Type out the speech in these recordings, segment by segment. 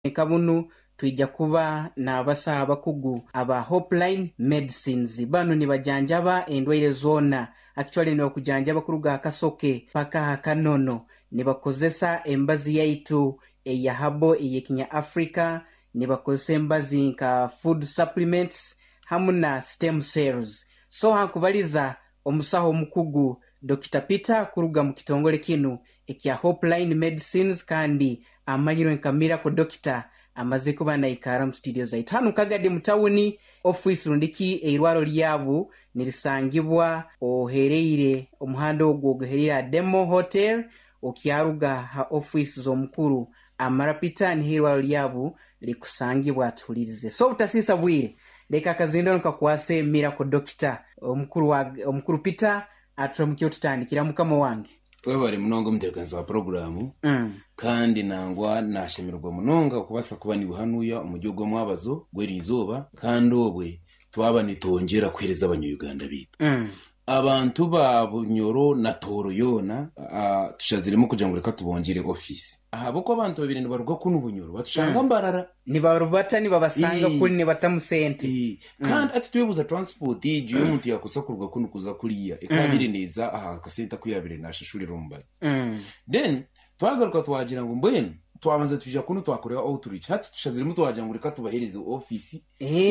Kabunu twijja kuba n'abasawo abakugu aba Hopeline Medicines. Bano ne bajanjaba endwaire zoona, actually ne bakujanjaba kuruga akasoke paka akanono, ne bakozesa embazi yaitu eya habo eyekinya Africa, ne bakozesa embazi nka food supplements hamu na stem cells. So hankubaliza omusawo omukugu Dr. Peter kuruga mu kitongole kinu ekya Hopeline Medicines, kandi amanyiro nkamira ko Dr. amaze kuba naikara mu studio zaitu hano Kagadde mu tawuni. Office rundiki eirwaro lyabu nirisangibwa ohereire omuhanda ogwo oguherera Demo Hotel okyaruga ha office z'omukuru Amara Peter ni irwaro lyabu likusangibwa tulirize. So utasisa bwire leka kazindo nkakwase mira ko Dr. omukuru Peter atramukyo tutandikira mukama wange. Webale munongo mutekanza wa programu kandi nangwa nashemerwa munonga kubasa kuba ni buhanuya umujyogo mwabazo gwerizoba kandi obwe twaba nitongera kwereza abanyuganda bitu abantu ba Bunyoro na Toro yona tushaziremo kugira ngo reka tubongere office boko abantu babiri nibaruga kuno Bunyoro batushanga mbarara nibarubata nibabasanga kuri ne batamusente kandi atutwebuza transport ije umuntu yakusakurwa kuno kuza kuriya ekabiri neza kasenta kuyabire nashashuri romba then twagaruka twagira ngo mbwene twabanza tujya kuno twakorewa outreach hati tushazirimo twagira ngo reka tubahereze office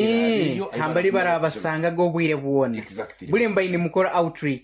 hambari barabasanga go bwire buone exactly buri mbaye ni mukora outreach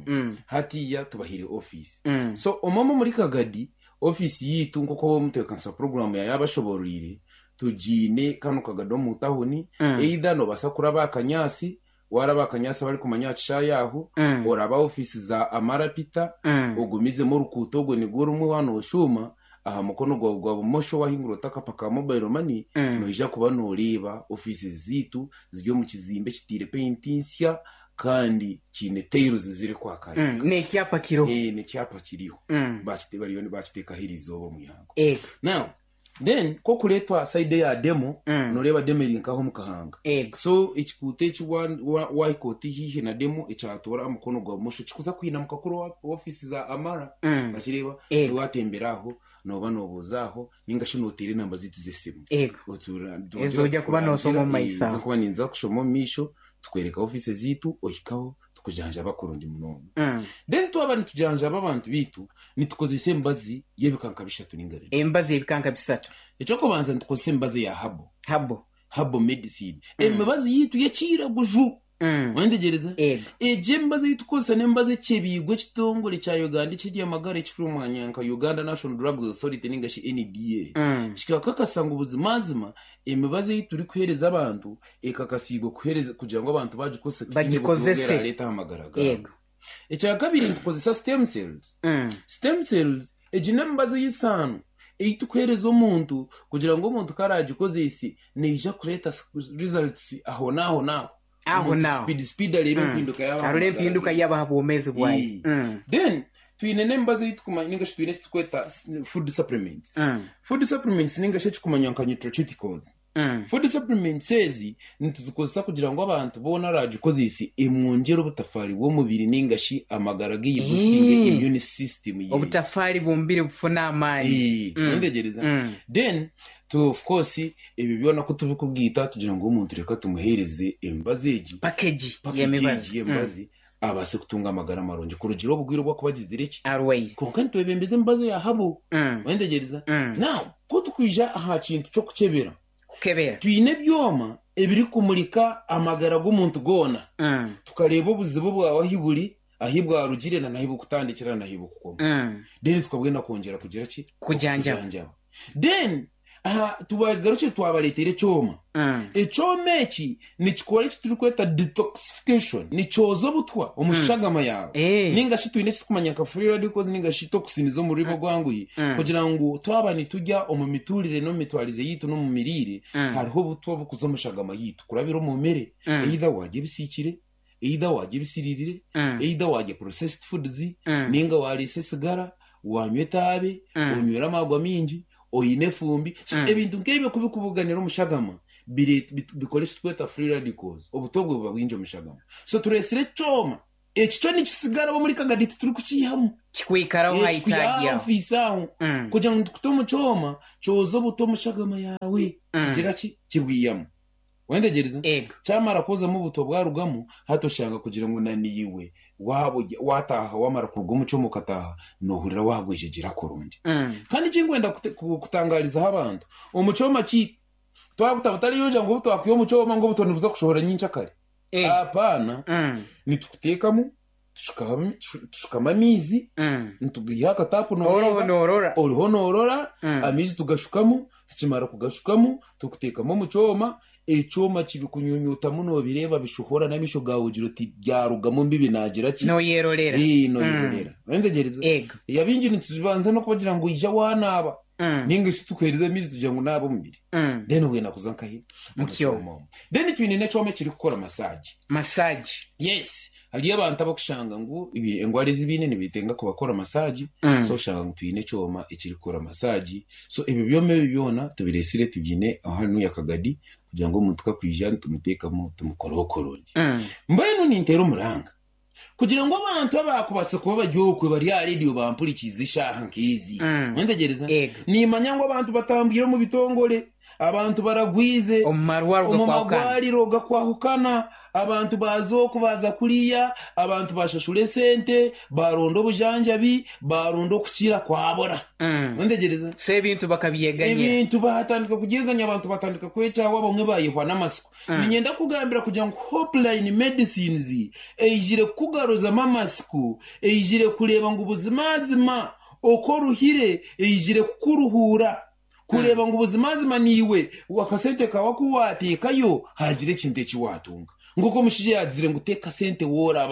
hati ya tubahire office so omama muri Kagadi office yitu ngoko mutekansa program ya yabashoborire tujine kano Kagado mu tahoni either no basakura bakanyasi warabakanyasa bari kumanyacisha yaho oraba office za Amara Peter ogumize mu rukuto go ni guru mu hano oshuma aha mukono gwa bumosho wahinguro takapaka mobile money noija kuba no riba offices zitu ziryo mu kizimbe kitire paintinsia kandi kine tailos ziri kwa kare ne cyapa kiro ne cyapa kiriho bachite bari yoni bachiteka hirizo bo muyango now then ko kuletwa side ya Demo no reba Demo linkaho mukahanga so ikikute wa ikoti hihi na Demo ichatora amukono gwa musho kikuza kwina mukakuru office za Amara bakireba watemberaho no banobuzaho ningashinotere namba zitu zesimu ezoja kuba no somo maisa kuba ninza kushomo misho tukwereka office zitu ohikaho tukujanja bakurundi munono then twabani tujanja abantu bitu nitukozese embazi yebikanka bishatu n'ingare embazi yebikanka bisatu ecoko banza ntukozese embazi ya habo medicine embazi yitu yakira guju wandegereza embazi yitu kosa nembazi chebigwe kitongole cha Uganda kigiye amagare cy'umwanyanka Uganda National Drugs Authority ningashi NDA kikakakasanga ubuzimazima embazi yitu uri kuhereza abantu ekakasigo kuhereza kugira ngo abantu bagikozese leta amagaraga echa kabiri tukozesa stem cells ejinembazi yisano eitukuhereza omuntu kugira ngo omuntu karaje kozesi neija kureta results aho naho speed alebe mpinduka yaba bomezi bwayi then twinene mbaze yitukuma ninga twine tukweta food supplements ninga shechikumanya nka nutraceuticals food supplements sezi nituzukoza kugira ngo abantu bona raje kozisi emwongero butafari bo mubiri ninga shi amagaraga boosting immune system yi obutafari bumbire bufuna amani ndegereza then to of course ibi byona ko tubikubwita tugira ngo umuntu reka tumuhereze embazeji package y'embazi abase kutunga amagara maronje kurugiro bugwiro bwo kubagize reki arway konkantu twebembeze embaze ya habo wendegereza now ko tukwija aha kintu cyo kukebera twine byoma ebiri kumurika amagara g'umuntu gona tukareba obuzibu bwawe ahiburi ahibwa rugire na nahibu kutandikira nahibu kukoma then tukabwenda kongera kugira ki kujanjaba then tubagaruke twabaletere cyoma ecoma eki nikikora iki turi kweta detoxification nicozo butwa umushagama yawe ninga shitwine kikumanya ka free radicals ninga toxins zo muri bogwanguyi kugira ngo twabani tujya mu miturire no mitwalize yitu no mu mirire hariho butwa bukuzo mushagama yitu kurabiro mu mere either waje bisikire either waje bisiririre either waje processed foods ninga wali sigara wanywetabe unywera amagwa mingi oyine fumbi ebintu nkebyo kubikubuganira umushagama bikoresha tweta free radicals obutobwe bwinjo mushagama so turesire cyoma ekyo nikisigara bo muri Kagadi turi kukihamu kikwikaraho haitagia ofisa kugira ngo tukutomo cyoma cyozo butomo shagama yawe kigira kibwiyamu wendegereza cyamara koza mu buto bwarugamo hatoshanga kugira ngo naniyiwe wabo wataha wamara kurugamo cyo mukataha nohurira wagwejegira koronje kandi kingwenda kutangariza abantu umucoma ki twakutabutari yoja ngo butwakwiyo mucoma ngo butone buza kushobora nyinca kare apana nitukutekamo tushukama mizi ntugiha katapu norora amizi tugashukamo tukimara kugashukamo tukutekamo mucoma ecoma kibikunyunyuta muno bireba bishuhora na misho gawujiro ti byarugamo mbibi nagira ki no yerorera no yerorera wendegereza yabinji nituzibanza no kubagira ngo ija wanaba ninga tukwereza mizi tugira ngo nabo mubiri then we nakuzankahe mukyo then twine necome kiri gukora massage yes hali abantu abakushanga ngo ibi engwari zibinene bitenga ko bakora massage so shanga ngo twine cyoma ikiri gukora massage so ibi byome bibona tubiresire tubyine ahantu ya Kagadi kugira ngo mutuka kwijana tumutekamo tumukorokoroje mbaye no nintero muranga kugira ngo abantu abakubase kuba bagyokwe bari ya radio bampurikiza ishaha nkizi ndendegereza nimanya ngo abantu batambira mu bitongole abantu baragwize omumagwariro gakwahukana abantu baza kuriya abantu bashashure sente barondo bujanjabi barondo kukira kwabora ndendegereza se ibintu bakabiyeganya ibintu bahatandika kugeganya abantu batandika kwecha wabamwe bayihwa n'amasuku ninyenda kugambira kugira ngo Hopeline Medicines ejire kugaruza mamasuku ejire kureba ngo ubuzimazima okoruhire ejire kukuruhura kureba ngo ubuzimazima niwe wakasente kawakuwatekayo hagire kinde kiwatunga nguko mushije yazire ngo uteka sente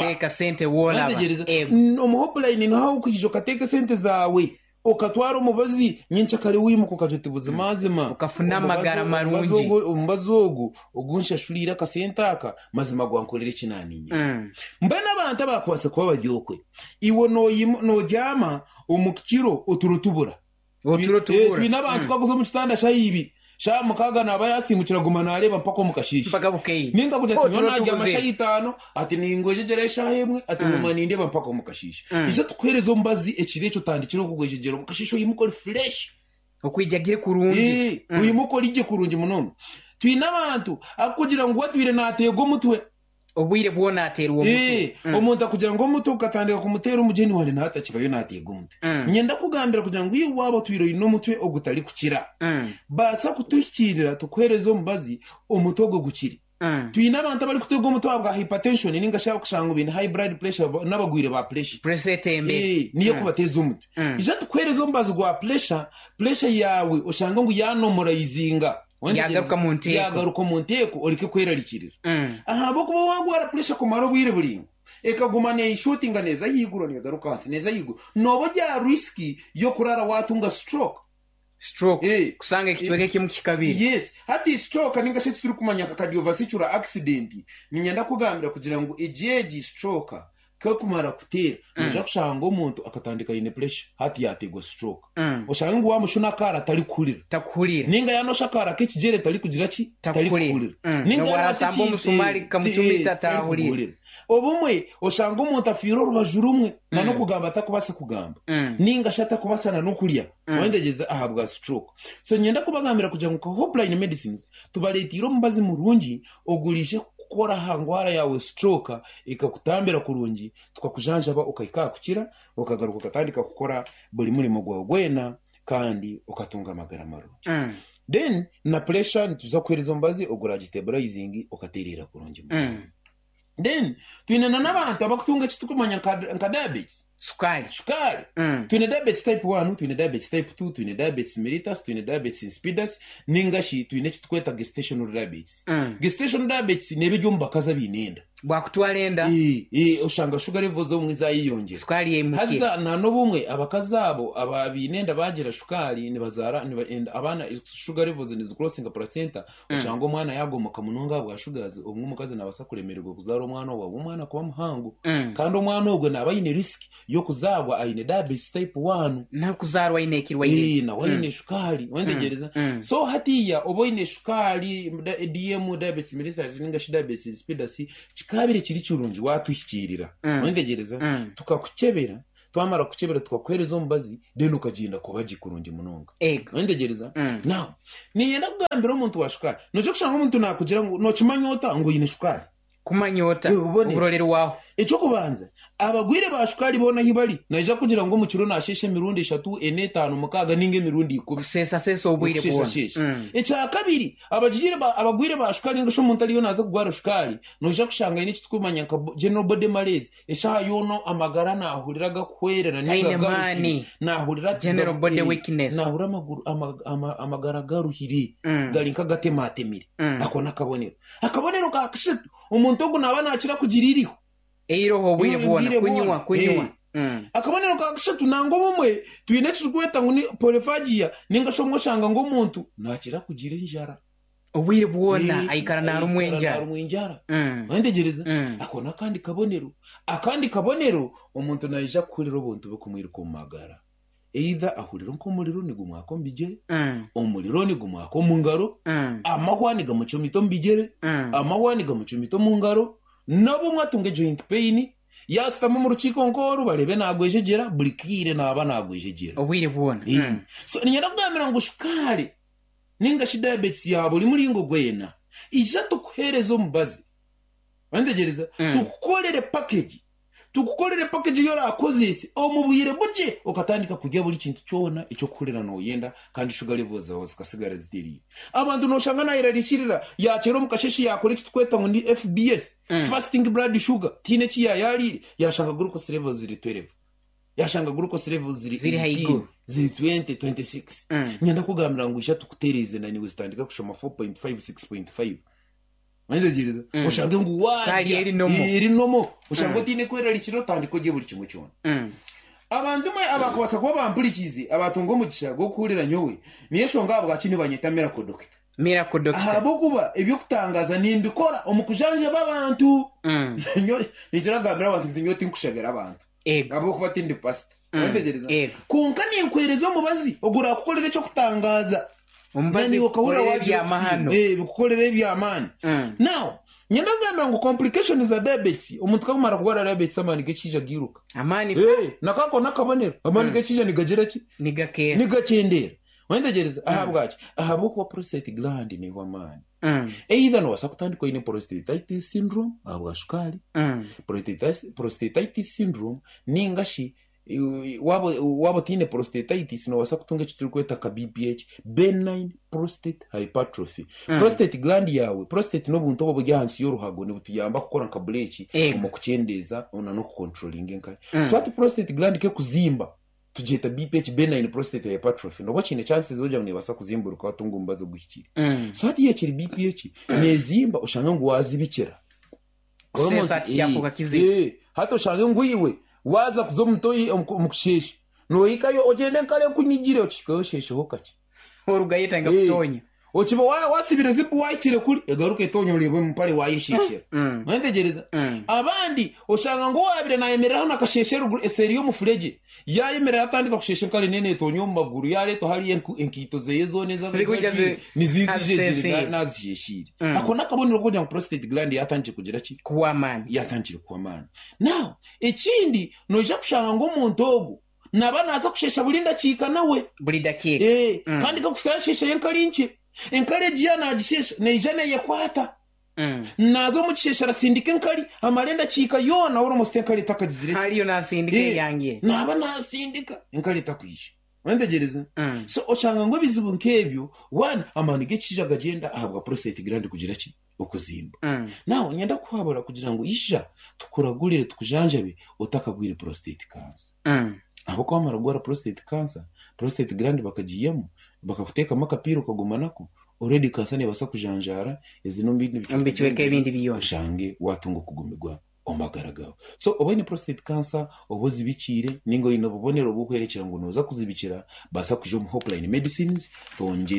woraba omu Hopeline naho kukijo kateka sente zawe okatwara umubazi nyinshi kare wimuka ukajota ubuzimazima ukafuna magara marungi umbazogo ogunsha shurira kasentaka mazima gwankorera kinaninya mbana abantu abakwase kuba bagyokwe iwo nojama umukiro uturutubura twina abantu twaguze mu kitanda shayibi sha mukaga naba yasimukira gumana areba mpako mukashishi mpaka bukeye ninga kujya tinyona ajya amashayitano ati ningojeje shahemwe ati mumani ndeba mpako mukashishi izo tukwerezo mbazi ekirecho tandikiro kugwejejero mukashisho yimuko fresh okwijagire kurungi uyimuko lije kurungi munono twina abantu akugira ngo watwire natego mutwe obwire bwona atera uwo mutwe omuntu akugira ngo mutwe ukatandika kumutera umugeni wale natakikayo natego mutwe nyenda kugambira kugira ngo iyo wabo twiro ino mutwe ogutari kukira batsa kutukirira tukwerezo mbazi umutogo gukiri twina abantu abari kutego mutwe bwa hypertension ninga shaka kushanga ibintu high blood pressure n'abagwire ba pressure tembe niyo kubateza umutwe ija tukwerezo mbazi gwa pressure yawe ushanga ngo yanomorizinga yagaruka mu nteko urike kwerarikirira aha bo kuba wagwara pressure kumara bwire buringo ekagumane shootinga neza yiguro yagaruka hasi neza yiguro nobo bya risky yo kurara watunga stroke kusanga ikichweke kimu kikabiri yes hati stroke ninga shitsi turi kumanya cardiovascular accident ninyenda kugambira kugira ngo ejeji stroke ko kumara kutera nja kushanga umuntu akatandika ine pressure hati yategwa stroke ushanga ngo wamushuna kara tari kurira ninga yano shakara kekigere tari kugira ki tari kurira ninga warasambo musumari kamutumita tahurira obumwe ushanga umuntu afiro rubajurumwe nano kugamba atakubase kugamba ninga shata kubasana no kurya wendegeza ahabwa stroke so nyenda kubagambira kugira ngo Hopeline Medicines tubaletiro mbazi murungi ogulishe kukora hangwara yawe stroke ikakutambira kurungi tukakujanjaba ukayika kukira ukagaruka katandika kukora buri murimo gwawe gwena kandi ukatunga amagara marungi then na pressure ntuza kwereza mbazi ogura stabilizing ukaterera kurungi then twinana n'abantu abakutunga kitukumanya nka diabetes sukari twine diabetes type 1 twine diabetes type 2 twine diabetes mellitus twine diabetes insipidus ningashi twine kitukweta gestational diabetes gestational diabetes nebyo mbakaza binenda bwakutwalenda ushanga sugar levels zo mwiza yiyongera sukari yemuke haza nano bumwe abakazabo ababinenda bagira sukari nibazara abana sugar levels ni crossing placenta ushanga umwana yagomoka munonga bwa sugars umwe umukazi nabasa kuremererwa kuzara umwana wawe umwana kuba muhango kandi umwana ogwe nabayine risk yo kuzabwa aine diabetes type 1 na kuzarwa inekirwa ine na waine sukari wendegereza so hatiya oboine sukari DM diabetes mellitus ninga diabetes insipidus ekikabire kiri kirungi watuhikirira wendegereza tukakukebera twamara kukebera tukakwereza omubazi then ukagenda kubaji kurungi munonga wendegereza now niyenda kugambira omuntu wa shukari noje kushanga omuntu nakugira ngo nokimanyota ngo yine shukari kumanyota uburorero waho echo kubanza abagwire ba shukari bona hibali naija kugira ngo mukiro nasheshe mirundi 3 4 5 mukaga ninge mirundi 10 sesa obwire bona echa kabiri abagwire ba shukari ngo shomuntu aliyo naza kugwara shukari noija kushanga ine kitkumanya nka general body malaise esha yono amagara na ahuriraga kwerera ninga nahurira general body weakness nahura amaguru amagara garuhiri galinka gatematemire akona akabonero ka kishatu umuntu ogu naba nakira kugiririho eiroho bwire bona kunywa akabonero ka kishatu nango mumwe tuyine tukweta nguni poliphagia ninga shomwo shanga ngo umuntu nakira kugira injara obwire bona ayikara na rumwenjara wendegereza akona akandi kabonero umuntu naija kukurira obuntu bukumwiruka mumagara either ahurira nko muliro ni gumwako mbigere omuliro ni gumwako mungaro amahwani gamucumito mbigere amahwani gamucumito mungaro nabo mwatunge joint pain yasitama mu rukiko nkoro barebe nagwejegera burikire naba nagwejegera obwire bona so ninyenda kugamira ngo shukari ninga diabetes ya buri muringo gwena ija tukuhereza omubazi wandegereza tukukolere package yora akozese omubuyire buke okatandika kujya buri kintu cyona icyo kurera no yenda kandi sugar levels zawe zikasigara zitiri abantu no shanga naira rikirira yakero mukasheshi yakore kitweta ngo ni FBS fasting blood sugar tine ki yari yashanga glucose levels ziri 12 yashanga glucose levels ziri high ziri 26 nyenda kugamira ngo isha tukutereze na niwe zitandika kushoma 4.5 6.5 Mandegereza ushange ngo wadi iri nomo ushango tine kwera rikiro tandiko giye buri kimwe cyone abantu mwe abakubasa kuba bampurikize abatungo mu gishago kurira nyowe niye shonga abwa kini banyeta miracle doctor abo kuba ibyo kutangaza nimbikora omukujanje babantu nyo nijira gabira abantu nyoti nkushagera abantu abo kuba tindi pasta mandegereza kunkani nkwereza mubazi ogura kukolera cyo kutangaza umbazi ukahura waje amahano bukolere byamani now nyenda gamba ngo complications za diabetes umuntu kamara kugwara diabetes amani gekija giruka amani nakako nakabonero amani gekija nigagera ki nigakendera wendegereza ahabwaci ahabuko prostate gland ni wamani either no wasakutandiko ine prostatitis syndrome ahabwa shukari prostatitis syndrome ningashi wabo tine prostatitis no wasa kutunga kituri kweta ka BPH benign prostate hypertrophy prostate gland yawe prostate no buntu bobo byansi yoruhago ne butuyamba gukora nka bleach mu kucendeza ona no controlling enka so ati prostate gland ke kuzimba tujeta BPH benign prostate hypertrophy no bachine chances zoja ne basa kuzimburuka watunga umbazo gukiri so ati yekiri BPH nezimba ushanga ngo wazibikira sesati yakuka kizi hata ushanga ngo iwe waza kuzomutoyi omukushesha no ikayo ogende nkale kunyigire okikosheshe hokaki orugayeta nga kutonya ochiba wasibire zipu waikire kuri egaruke tonyo lebe mpale wayishishira wendegereza abandi oshanga ngo wabire na emerera na kasheshero eseriyo mufureje ya emera yatandika kusheshe kale nene tonyo mu maguru yale to hali enkito zeyezo neza nizizije nazishishire akona kabonero kujya mu prostate gland yatanje kugira ki kuwamani yatanje kuwamani now ekindi noja kushanga ngo umuntu ogu nabana aza kushesha bulinda chika nawe bulida kike kandi kakukashesha yenkalinche encourage yana agishesha nejana yakwata nazo mu kishesha rasindika enkali amarenda chika yona oro mustenkali takazire haliyo nasindika yange naba nasindika enkali takwisha wendegereza so ochanga ngo bizibu nkebyo one amanige kishaga genda ahabwa prostate gland kugira ki okuzimba naho nyenda kuhabura kugira ngo isha tukuragurire tukujanjabe utakagwire prostate cancer abo kwa maragora prostate cancer prostate gland bakagiyemo bakakuteka makapiro kagumanako already kansane basa kujanjara ezino mbicweke ibindi biyona shange watungo kugumigwa omagaragaho so obone prostate cancer obozi bikire ningo ino bubonero bukwerekera ngo noza kuzibikira basa kujo mu hotline medicines tongere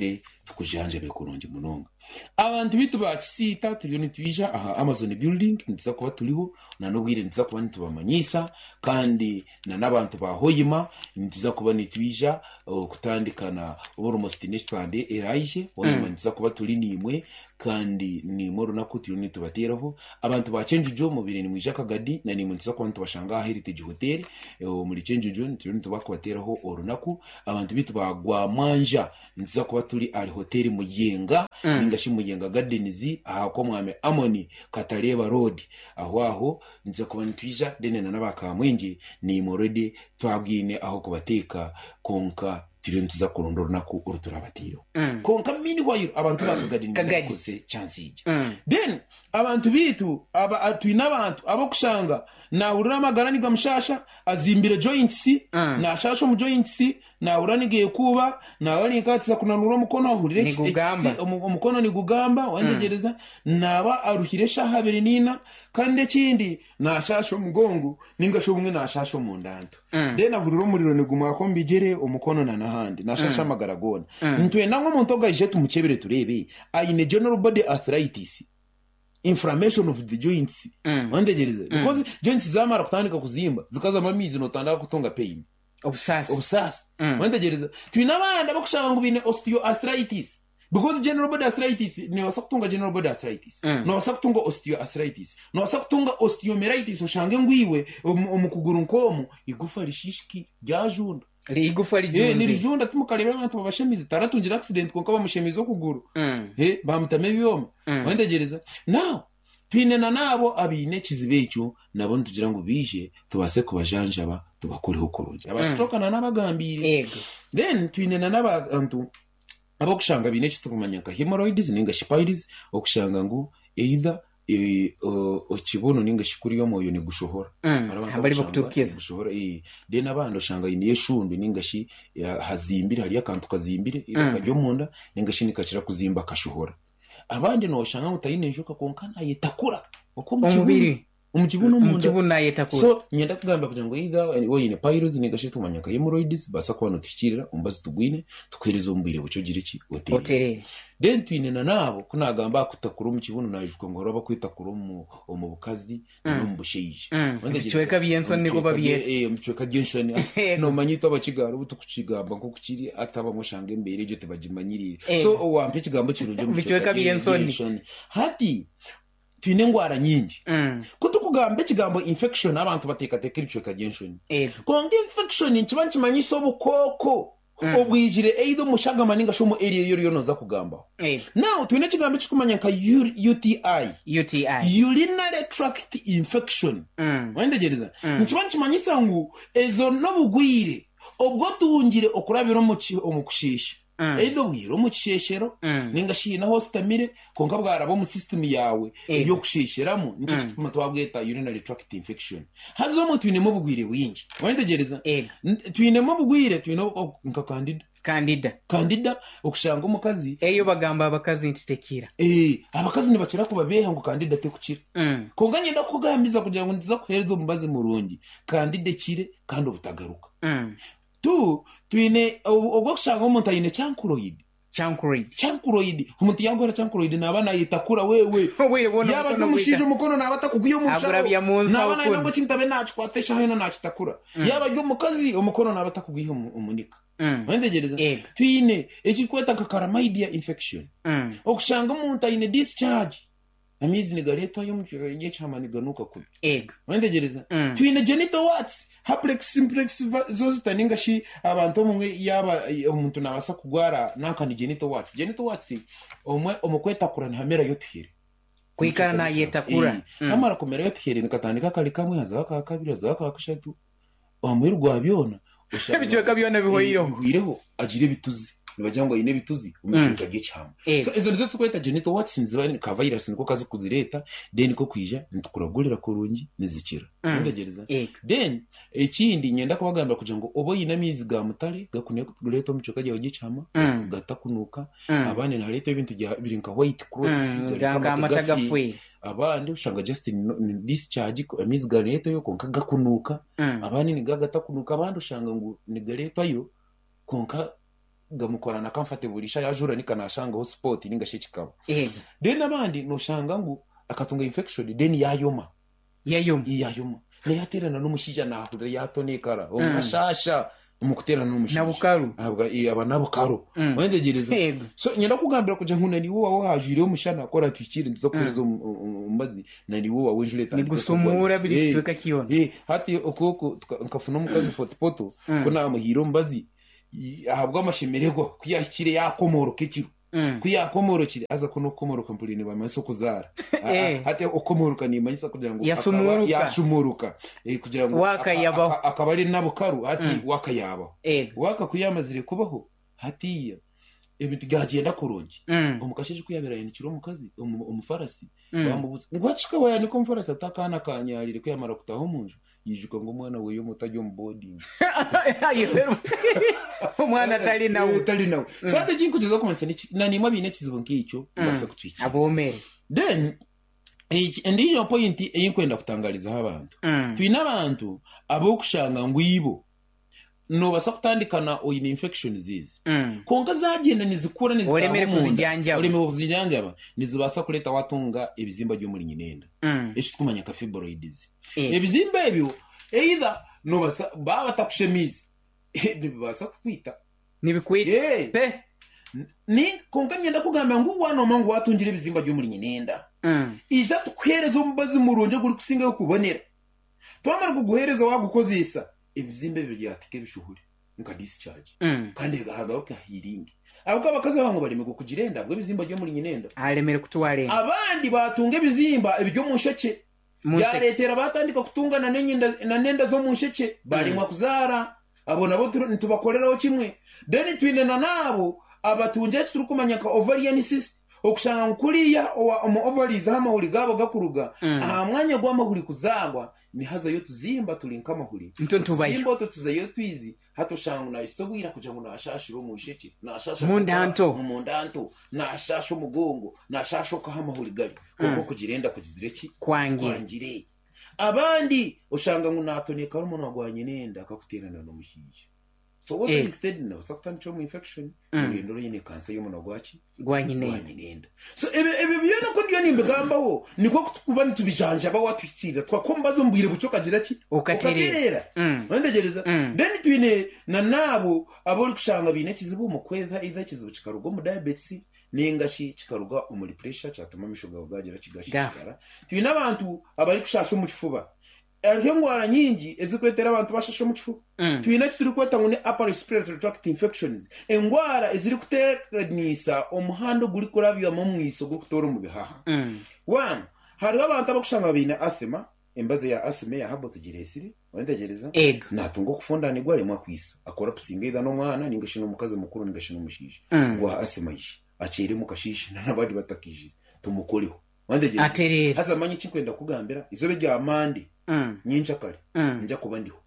tukujanja bekurungi munonga abantu bitu bakisita turiyo nitwija aha Amazon building ntiza kuba turiho na nobwire ntiza kuba nitubamanyisa kandi na nabantu bahoyima ntiza kuba nitwija kutandikana almost next Sunday eraije hoyima ntiza kuba turi nimwe kandi ni moro nakutiro nitubateraho abantu ba Chenjujo mu bireni mwija Kagadi na nimwe ntiza kuba nitubashanga Heritage Hotel muri Chenjujo nitiro nitubakubateraho orunaku abantu bitu bagwamanja ntiza kuba turi ali hotel Muyenga ningashi Muyenga Gardens aha ko mwame Amoni Katareba Road aho ntiza kuba nitwija dene na nabakamwenje ni morede twabwine aho kubateka konka tiriyo ntiza kurondora nako uruturabatiro konka mini wayo abantu bakagadi kose chance ije then abantu bitu twina abantu abokushanga na uramagara ni gamshasha azimbire joints na shasho mu joints na uranigiye kuba na wali katsa kunanura mukono ahurire umukono ni gugamba wandegereza naba aruhiresha habiri nina kandi kindi na shasho mugongo ningasho bumwe na shasho mu ndanto then ahuriro muriro ni gumako mbigere umukono na nahandi na shasha magaragona ntwe nangwa muntu ogaje tumucebere turebe ayine general body arthritis inflammation of the joints wandegereza because joints zamara kutandika kuzimba zikaza mamizi no tandaka kutunga pain obsas wandegereza twinabanda bakushanga ngo bine osteoarthritis because general body arthritis ni wasakutunga general body arthritis no wasakutunga osteoarthritis no wasakutunga osteomeritis ushange ngwiwe omukuguru nkomo igufa rishishiki ryajunda igufa rijunze ni rijunda tumukareba abantu babashemize taratungira accident konka bamushemize okuguru bamutame byoma wandegereza now twinena nabo abine kizibecho nabo ntugira ngo bije tubase kubajanjaba tubakoreho koroje abashokana nabagambire then twinena nabantu abokushanga bine kitukumanya ka hemorrhoids ninga spides okushanga ngo either okibono ninga shikuri yo moyo ni gushohora abari bakutukiza gushohora then abando shanga iniye shundu ninga shi hazimbira hali akantu kazimbire ikajyo munda ninga shi nikachira kuzimba kashohora abandi no shanga mutayine njuka konkana yetakura umubiri umukibuno munda umukibuna yetakura so nyenda kugamba kugira ngo either oyine pylorus ninga shi tumanya ka hemorrhoids basa kwano tukirira umbazi tugwine tukwereza umbire bucyo giriki hotel then twinena nabo kunagamba kutakura umukibuno najuko ngo roba kwitakura mu bukazi no mbushije cweka biyenson niko babiye mcweka gyenshoni no manyito abakigaro butukukigamba nko kukiri ataba mushange mbere je tebagimanyirire so wampe kigambo kirunje mcweka biyenson hati twine ngwara nyingi kutukugambe kigambo infection abantu bateka ibicweka gyenshoni konge infection nkibankimanyiso obukoko obwijire eido mushaga maninga shomo area yoriyo noza kugamba now twine kigambo kikumanya nka UTI urinary tract infection wandegereza nkibankimanyisa ngu ezo nobugwire obwo tungire okurabira omukushisha eido bwiro mukisheshero ninga shina hostamire konka bwarabo mu system yawe yo kushesheramo niki kituma twabweta urinary tract infection hazo mu twinemo bugwire wingi wandegereza twinemo bugwire twino nka candida okushanga umukazi eyo bagamba abakazi ntitekira abakazi nibakira kubabeha ngo candida te kukira konga nyenda kugambiza kugira ngo ndiza kuhereza umubaze murundi candida kire kandi obutagaruka twine obwo kushanga umuntu ayine chankuroid umuntu yangora chankuroid nabana yitakura wewe yaba gumushije umukono nabata kugiyo musharo nabana nabo kintabe nacu kwatesha hino nacitakura yaba gumukazi umukono nabata kugiyo umunika wandegereza twine ekikweta kakaramidia infection okushanga umuntu ayine discharge amizi nigareto yo mukye chamani ganuka ku wandegereza twine genital warts haplex simplex zozitaninga shi abantu mumwe yaba umuntu nabasa kugwara nakandi genital warts omukweta kurana hamera yo tuhere kwikana na yetakura amara komera yo tuhere nikatandika kali kamwe haza kakabira za kakashatu amwirwa byona ushabije kabyona bihoyireho agire bituzi nibajyango ine bituzi umicyo cyama so izo nizo tukweta genital warts nzibani ka virus niko kazi kuzireta then ko kwija ntukuragurira kurungi nizikira ndagereza then ekindi nyenda kubagamba kugira ngo obo yinamizi ga mutare gakune kureto mucyo kajya gicama gatakunuka abane na leta ibintu birinka white cloth ganga matagafwe abandi ushanga just discharge amizi ga leta yo konka gakunuka abandi ni gagatakunuka abandi ushanga ngo ni galeta yo konka gamukorana comfortable yajura nikanashanga sport ningashe kikaba then abandi no shanga ngo akatunga infection then yayoma yaterana n'umushija nahura yatonekara umashasha umukuterana n'umushija nabukaru aba nabukaru wendegereza so nyenda kugambira kuja nkuna ni wowe hajure umushana akora twikiri ndizo kurezo umbazi na ni wowe wenjure tani gusumura biri tweka kiyona hati okoko nkafuna umukazi fotopoto kuna amuhiro mbazi ahabwa amashemererwa kuyakire yakomoro kekiro kuyakomoro kiri aza kuno komoro kampulini bamaso kuzara hati okomoroka ni manyisa kugira ngo yashumuruka kugira ngo akabari nabukaru hati wakayaba wakakuyamazire kubaho hatiya ebintu byagenda kuronje umukashije kuyabera yinikiro mukazi umufarasi bamubuza ngo acika waya niko umufarasi atakana kanyarire kuyamara kutaho munju yijuka ngo mwana we yo mutajyo mu boarding umwana atari nawe sade jinkugeza kumanse nani mabine kizibo nkicyo basa kutwiki abomere then ndiyo point eyinkwenda kutangaliza abantu twina abantu abo kushanga ngwibo no basa kutandikana oyine infection zizi konka zagenda nizikura nizikora kuzijanja nizibasa kuleta watunga ebizimba byo muri nyinenda twumanya ka fibroids ebizimba ebyo either no basa baba takushemizi basa kwita nibikwita pe ni konka nyenda kugamba ngo wana mangu watungira ebizimba byo muri nyinenda iza tukwereza umubazi muronje guri kusinga yo kubonera twamara kuguhereza wagukozisa ebizimbe byatike bishuhure nka discharge kandi gahagaruka healing abuka bakaza bango bari mu kugirenda bwo bizimba byo muri nyinenda alemere kutuware abandi batunga bizimba ibyo mu nsheke yaretera batandika kutungana na nenda zo mu nsheke bari mwa kuzara abo nabo tubakoreraho kimwe then twinena nabo abatunje turukumanya ka ovarian cyst okushanga nkuriya omu ovaries hama uri gabo gakuruga aha mwanya gwa mahuri kuzagwa ni haza yo tuzimba tulinka mahuri zimbo to tuzayo twizi hato shangu na isogwira kuja ngo nashashiro mu nsheke nashasha mu ndanto nashasha umugongo nashasha ko hama huri gari kuko kugirenda kugizireki kwangire abandi ushanga ngo natoneka rumuntu wagwanye nenda akakuterana no mushije so what instead now sometimes trauma infection ngendo yine cancer yo muno gwaki gwanye nenda so ebe biyona ko ndiyo nimbegambaho niko kuba nitubijanja ba watwikira twakombazo mbwire bucoka gira ki ukaterera wendegereza then twine na nabo abori kushanga bine kizibu mu kweza either kizibu kikarugo mu diabetes ningashi kikaruga umuri pressure cyatuma mishoga bwagira kigashikara twine abantu abari kushasha mu kifuba ariho ngwara nyingi ezikwetera abantu bashasha mu kifuba twine turi kweta ngo ni upper respiratory tract infections engwara eziri kutekanisa omuhando guri kurabya mu mwiso guri kutora mu bihaha one hariho abantu abakushanga bine asthma embaze ya asthma ya habo tugiresiri wendegereza natungo kufundana igware mwa kwisa akora pusinga no mwana ningashino mukaze mukuru ningashino mushishi gwa asthma yishi acere mu kashishi n'abandi batakije tumukoreho wendegereza haza manyi kikwenda kugambira izobe rya amande nyinshi akari njya kuba ndiho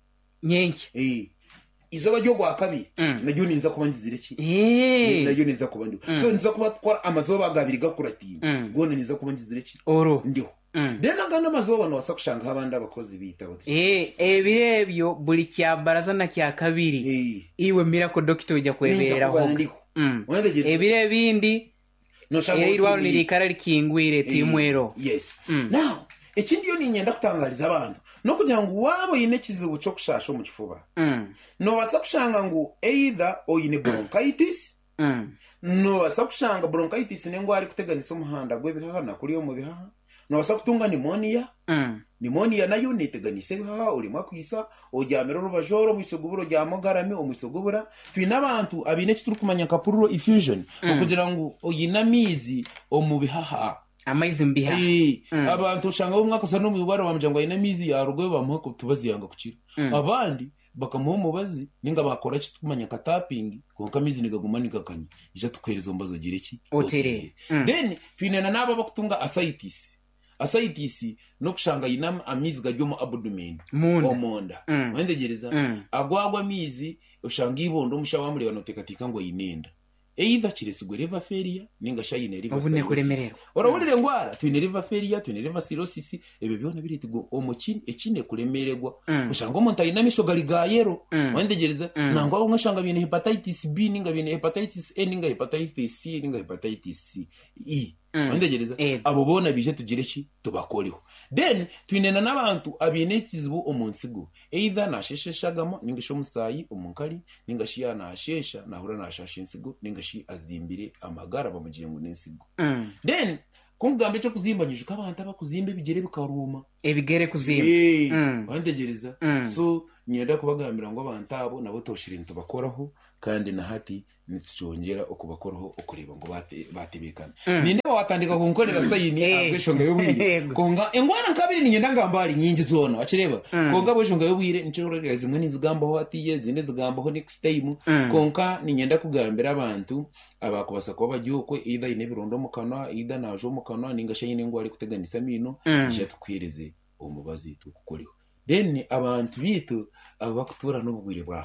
nyenki izo bajyo gwa kabiri najyo ninza kuba ngizireki najyo ninza kuba ndiho so ninza kuba twara amazoba agabiri gakuratini gone ninza kuba ngizireki ndiho dena ngana amazoba no wasakushanga abandi abakozi bita ebirebyo buri cyabaraza na kya kabiri iwe miracle doctor ujya kwebereraho ebirebindi no shanga irwaro nirikara likingwire timwero yes now ekindi yo ninyenda kutangaliza abantu no kugira ngo wabo yine kizibu cyo kushasha mu kifuba no wasakushanga ngo either oyine bronchitis no wasakushanga bronchitis nengwari kuteganisa umuhanda gwebihaha na kuri yo mu bihaha no wasakutunga pneumonia nayo niteganise bihaha uri mwakwisa ojyamera rubajoro mwisoguburo rya mogarame omusogubura twina abantu abine kituru kumanya kapururo effusion kugira ngo oyinamizi omu bihaha amaizi mbiha abantu ushanga bo mwaka sano mubara bamujangwa ina mizi ya rugwe bamuha tubaziyanga kukira abandi bakamuha mubazi ninga bakora kitumanya kataping konka mizi nigaguma nigakanye ija tukwereza mbazo gireki otere then twinena naba bakutunga ascites no kushanga ina amizi gajyo mu abdomen omonda wendegereza agwagwa mizi ushanga ibondo musha bamuri banotekatika ngo yinenda either kiresigwe liver failure ninga shayine liver obune kulemererwa orabulire ngwara twine liver failure twine liver cirrhosis ebyo byona biritigo omukini ekine kulemererwa ushanga omuntu ayina misho gali ga yero wandegereza nangwa abo ngashanga bine hepatitis B ninga bine hepatitis A ninga hepatitis C ninga hepatitis E wandegereza abo bona bije tugire ki tubakoreho then twinena n'abantu abine ekizibu omunsigo either nashesheshagamo ninga sho musayi omunkali ninga shiya nashesha nahura nashasha insigo ninga shi azimbire amagara bamugiye ngo n'insigo then kungambe cyo kuzimbanyije abantu abakuzimbe bigere bikaruma ebigere kuzimba wandegereza so nyenda kubagambira ngo abantu abo nabo toshira into bakoraho kandi na hati nitcyongera okubakoraho okureba ngo batebekana ninde watandika kunkorera sayini agweshonga yobwire konga engwana nkabiri nyenda ngambari nyingi zona akireba konga bweshonga yobwire nicyorera zimwe nizigambaho atiye zinde zigambaho next time konka ninyenda kugambira abantu abakubasa kuba bagiye either inebirondo mu kanwa either najo mu kanwa ninga shayine ngo ari kuteganisa mino je tukwireze umubazi tukukoriho then abantu bitu abakutura n'ubugwire bwa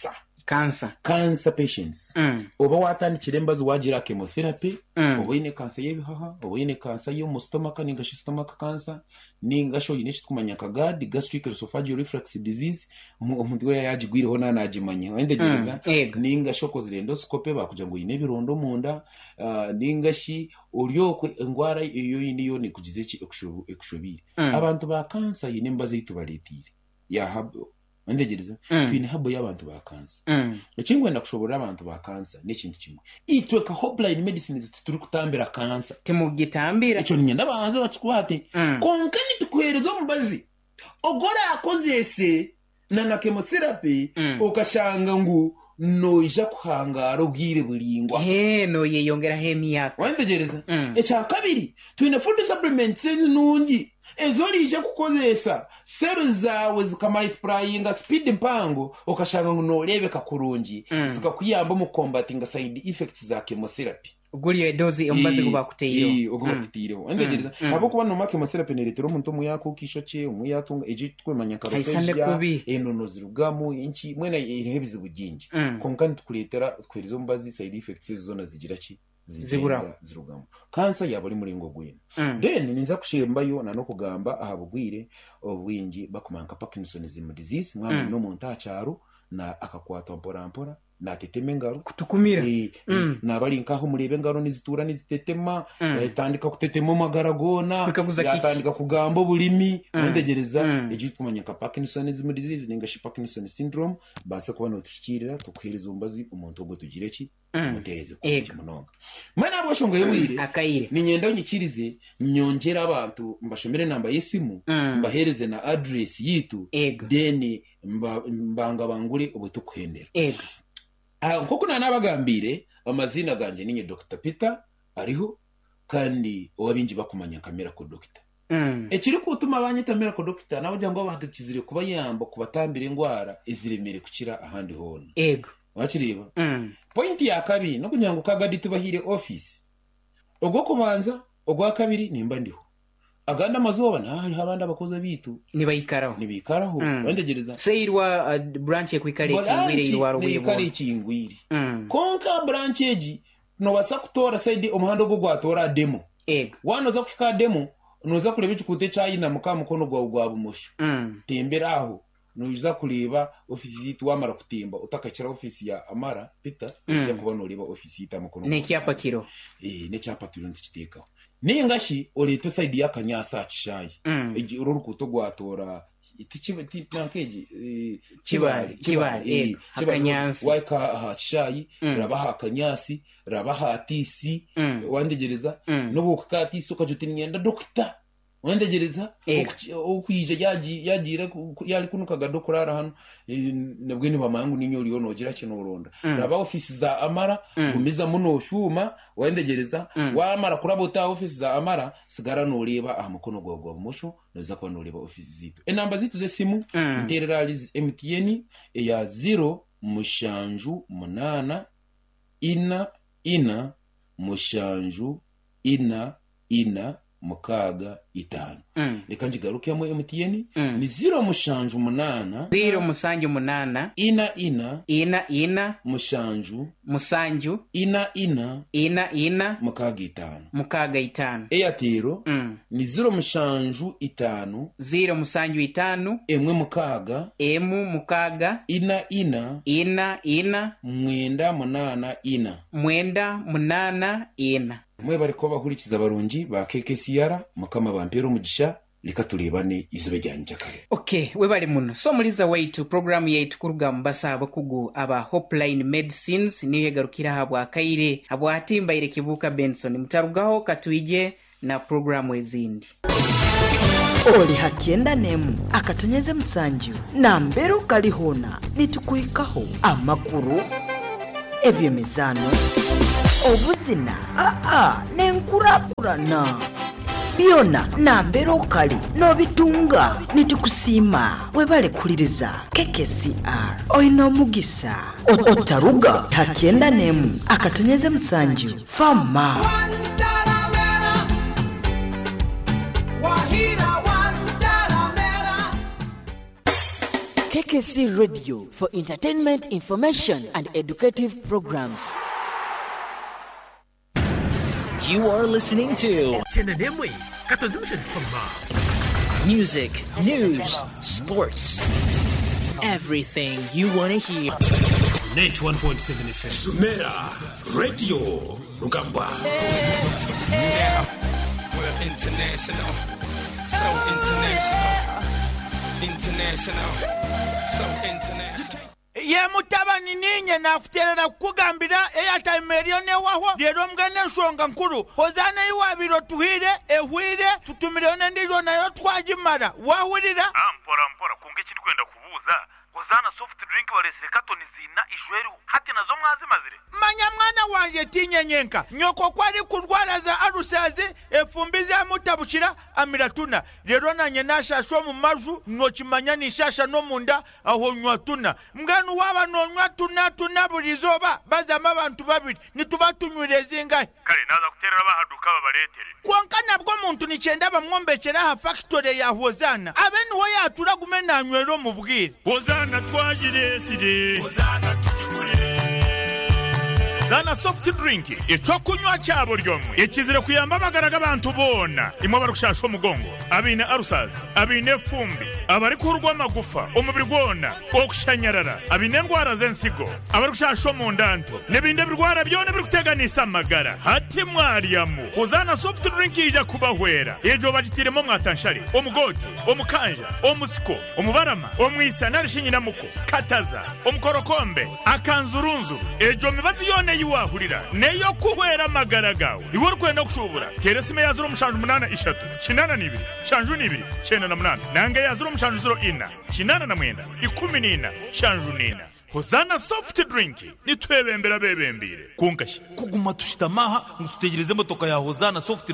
cancer patients oba watandikire mbazi wagira chemotherapy oba ine cancer yebihaha oba ine cancer yo mu stomach ninga shi stomach cancer ninga sho yine kitkumanya kagadi gastric esophageal reflux disease umuntu we yagigwireho nanagimanya wendegereza ninga sho kozire endoscopy bakuja ngo ine birondo munda ninga shi uryokwe ingwara iyo yindi yo ni kugize ki ekushobire abantu ba cancer yine mbazi itubaletire ya habo wendegereza twine habo y'abantu ba cancer ekingwe ndakushobora abantu ba cancer n'ikintu kimwe itweka hotline medicine turi kutambira cancer timugitambira echo nyenda bahanze bakikwate konkani tukwereza omubazi ogora akozese na chemotherapy okashanga ngo noija kuhangara ubwire buringwa no yeyongera hemiyaka wendegereza echa kabiri twine food supplements nungi ezolije kukozesa cell zawe zikamultiplyinga speed mpango okashanga ngo norebeka kurungi zikakuyamba mu combating side effects za chemotherapy uguriye dozi umbaze kubakuteyiro ogubakuteyiro wendegereza abo kuba no chemotherapy neretero umuntu muyako kishoche umuyatunga eje twemanya karoteja enono zirugamo inchi mwena irebizi bugingi konkani tukuletera twerizo mbazi side effects zona zigira ki zirugamo cancer yabali muringo gwino then ninza kushembayo na no kugamba ahabugwire obwingi bakumanka Parkinsonism disease mwami no muntu acyaro na akakwata mpora na teteme ngaro kutukumira nabali nkaho murebe ngaro nizitura nizitetema tandika kutetema magaragona yatandika kugamba bulimi ndegereza ejitumanya ka Parkinsonism disease ninga shi Parkinson syndrome basa kubana utushikirira tukwereza umbazi umuntu ogo tugire ki mutereze ku munonga mwana bwashonga yewire akayire ninyenda unyikirize nyongera abantu mbashomere namba yesimu mbahereze na address yitu then mbanga bangure obutukwendera nkoko nanabagambire amazina ganje ninye Dr. Peter ariho kandi owabinji bakumanya kamera ko Dr. Ekiri kutuma abanyita mera ko Dr. nawe jango abantu kizire kuba yamba kubatambira ingwara iziremere kukira ahandi hona wakiriba point ya kabiri no kunyango kagadi tubahire office ogwo kubanza ogwa kabiri nimba ndiho aganda mazoba na hari habandi abakoze bitu nibikaraho wendegereza seirwa branch ekwikale kingwire irwaro buyebo kingwire konka branch eji no basa kutora side omuhando gwo gwatora demo wano za kufika demo noza kureba ikikute cyayina mukamukono gwa bumosho temberaho nuza kureba ofisi yitu wamara kutimba utakakira ofisi ya Amara Peter ya kubona ureba ofisi yita mukono ne cyapa kiro ne cyapa turi ntikitekaho ningashi oleto side ya Kanyasa kishayi uru rukuto gwatora iti plankeji kibali Akanyasi waika ha kishayi rabaha Kanyasi rabaha tisi wandegereza no bukatisi ukajuti nyenda Dr. wendegereza okwije yagira yali kunukaga dokurara hano nabwe ni bamangu ninyori yo nogira kino ronda raba office za Amara gumiza muno shuma wendegereza wamara kurabota office za Amara sigara no reba amukono gwa musho noza kwa no reba office zitu enamba zitu ze simu ntereraliz MTN ya 0 mushanju 8 ina mushanju ina mukaga 5 reka njigarukemo MTN ni 0 mushanju ina mushanju ina mukaga 5 Airtel ni 0 mushanju 5 emu mukaga ina mwenda munana ina mwe bariko bahurikiza barungi ba KKCR mukama bampero mugisha lika tulibane izube ryanje kare. Okay, we bali muno so muliza waitu program yaitu kuruga mbasa abakugu aba Hopline Medicines niye garukira habwa akaire habwa atimba ile kibuka Benson mutarugaho katuije na programu ezindi. Oli hakienda nemu akatonyeze musanju na mbero kalihona nitukuikaho amakuru ebyemizano obuzina nenkurakurana byona na mbero kali no bitunga nitukusima webale kuliriza KKCR oino mugisa otaruga hakienda nemu akatonyeze musanju fama KKC Radio for entertainment, information, and educative programs. You are listening to music, news, sports, everything you want to hear. 91.7 FM. Sumera Radio Rugamba. We're international. So international. So international. Ye mutabani ninye nafuterera kugambira Airtime erione waho rero mgane nsonga nkuru hozana iwabiro tuhire ehwire tutumirone ndizo nayo twajimara wahurira mpora kunge kiri kwenda kubuza hozana soft drink walesere katoni zina ijweru hati nazo mwazimazire manya mwana wanje tinyenyenka nyoko kwari kurwara za arusazi efumbiza mutabushira amiratuna rero nanye nashasho mu maju nokimanya nishasha no munda aho nywatuna mganu waba no nywatuna burizoba bazama abantu babiri nitubatunyureze ngahe kare naza kuterera bahaduka babaletere kwankana bwo muntu nicenda bamwombekera ha factory ya hozana abeni ho yatura gumena nywero mu bwire Hozana twajire side Hozana tujigure Zana soft drink ico kunywa cyabo ryomwe ikizire kuyamba bagaraga abantu bona imwe barushasho mugongo abine arusazi abine fumbi abari kurwa magufa umubiri gwona okushanyarara abine ndwara zensigo abari kushasho mu ndanto nebinde birwara byone biri kuteganisa amagara hati mwariyamu Hozana soft drink ija kubahwera ejo bagitiremo mwatanshari omugodi omukanja omusiko omubarama omwisa narishinyina muko kataza omukorokombe akanzurunzu ejo mibazi yone yiwahurira neyo kuhwera magara gawe iwo rukwenda kushubura keresime yazuro mushanju 8 3 shanju 2 98 nange yazuro mushanju 0 4 14 shanju 9 Hozana soft drink nitwebembera bebembire kunkashi kuguma tushitamaha mututegereze motoka ya Hozana soft